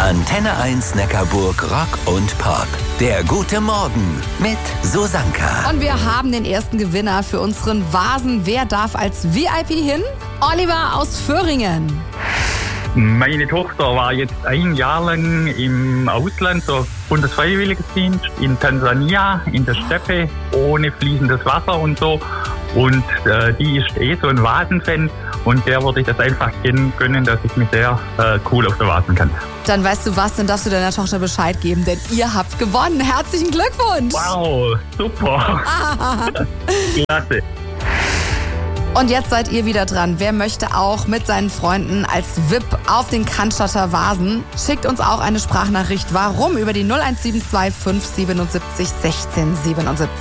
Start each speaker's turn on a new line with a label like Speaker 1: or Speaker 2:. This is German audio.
Speaker 1: Antenne 1 Neckarburg Rock und Pop. Der gute Morgen mit Susanka.
Speaker 2: Und wir haben den ersten Gewinner für unseren Vasen. Wer darf als VIP hin? Oliver aus Föhringen.
Speaker 3: Meine Tochter war jetzt ein Jahr lang im Ausland, so Bundesfreiwilligendienst in Tansania, in der Steppe, ohne fließendes Wasser und so. Und die ist so ein Vasenfan und der würde ich das einfach gönnen, dass ich mich sehr cool auf der Vasen kann.
Speaker 2: Dann weißt du was, dann darfst du deiner Tochter Bescheid geben, denn ihr habt gewonnen. Herzlichen Glückwunsch!
Speaker 3: Wow, super! Klasse!
Speaker 2: Und jetzt seid ihr wieder dran. Wer möchte auch mit seinen Freunden als VIP auf den Cannstatter Vasen? Schickt uns auch eine Sprachnachricht. Warum? Über die 0172 577 1677.